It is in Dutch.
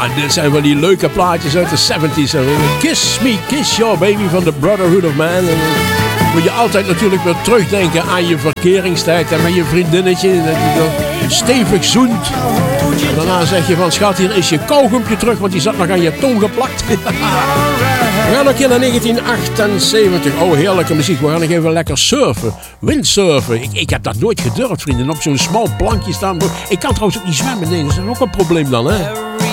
dit zijn wel die leuke plaatjes uit de 70s. Kiss Me, Kiss Your Baby van The Brotherhood of Man. En dan moet je altijd natuurlijk weer terugdenken aan je verkeringstijd. En met je vriendinnetje, dat je dan stevig zoent. En daarna zeg je van, schat, hier is je kauwgompje terug, want die zat nog aan je tong geplakt. We gaan nog een keer naar 1978. Oh, heerlijke muziek. We gaan nog even lekker surfen. Windsurfen. Ik heb dat nooit gedurfd, vrienden. Op zo'n smal plankje staan. Ik kan trouwens ook niet zwemmen. Nee, dat is ook een probleem dan, hè.